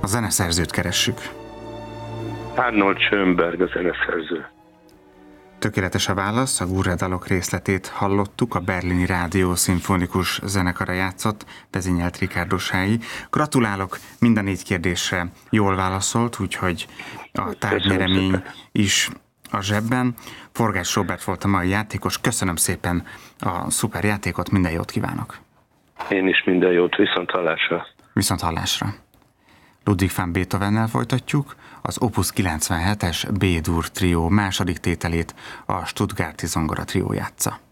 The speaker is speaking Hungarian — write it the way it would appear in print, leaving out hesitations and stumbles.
A zeneszerzőt keressük. Arnold Schönberg a zeneszerző. Tökéletes a válasz, a Gurre dalok részletét hallottuk, a Berlini Rádió Szimfonikus Zenekara játszott, vezényelt Ricardo Sái. Gratulálok, mind a 4 kérdésre jól válaszolt, úgyhogy a tárgynyeremény is a zsebben. Forgás Róbert volt a mai játékos, köszönöm szépen a szuper játékot, minden jót kívánok! Én is minden jót, viszont hallásra! Viszont hallásra! Ludwig van Beethovennel folytatjuk, az Opus 97-es B-dur trió második tételét a Stuttgarti Zongora trió játsza.